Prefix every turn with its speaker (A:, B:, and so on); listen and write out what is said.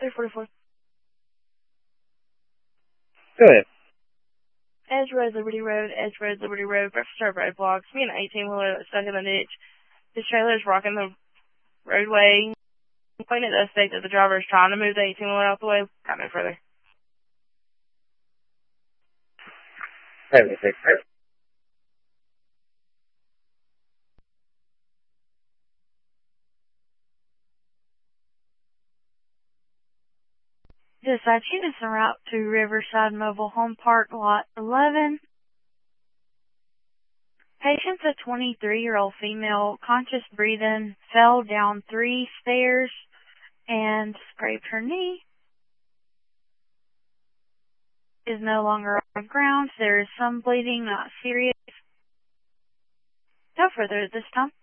A: 344.
B: Go ahead.
A: Edge Road, Liberty Road, Breakfast Road roadblocks. Me and an 18-wheeler stuck in the ditch. This trailer is rocking the roadway. Pointing at the state that the driver is trying to move the 18-wheeler out the way. Got no further.
C: Dispatch, units en route to Riverside Mobile Home Park, Lot 11. Patient's a 23-year-old female, conscious breathing, fell down 3 stairs and scraped her knee. Is no longer on ground. There is some bleeding, not serious. No further at this time.